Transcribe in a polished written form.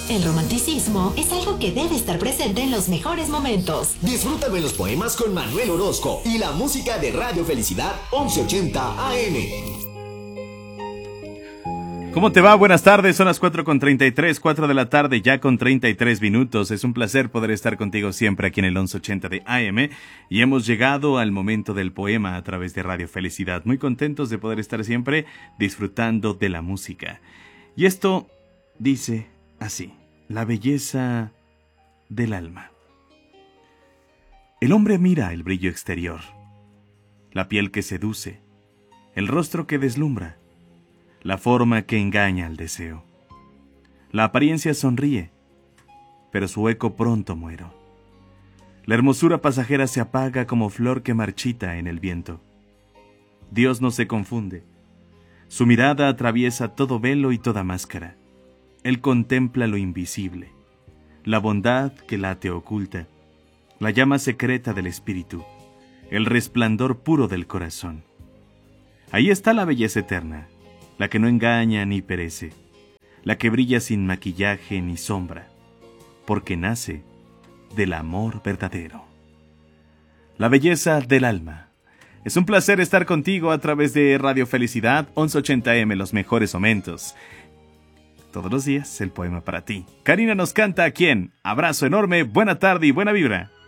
El romanticismo es algo que debe estar presente en los mejores momentos. Disfrútame los poemas con Manuel Orozco y la música de Radio Felicidad 1180 AM. ¿Cómo te va? Buenas tardes, son las 4:33, 4 de la tarde, ya con 33 minutos. Es un placer poder estar contigo siempre aquí en el 1180 de AM. Y hemos llegado al momento del poema a través de Radio Felicidad. Muy contentos de poder estar siempre disfrutando de la música. Y esto dice así: la belleza del alma. El hombre mira el brillo exterior, la piel que seduce, el rostro que deslumbra, la forma que engaña al deseo. La apariencia sonríe, pero su eco pronto muere. La hermosura pasajera se apaga como flor que marchita en el viento. Dios no se confunde. Su mirada atraviesa todo velo y toda máscara. Él contempla lo invisible, la bondad que late oculta, la llama secreta del espíritu, el resplandor puro del corazón. Ahí está la belleza eterna, la que no engaña ni perece, la que brilla sin maquillaje ni sombra, porque nace del amor verdadero. La belleza del alma. Es un placer estar contigo a través de Radio Felicidad 1180M, los mejores momentos. Todos los días el poema para ti. Karina nos canta ¿a quién? Abrazo enorme, buena tarde y buena vibra.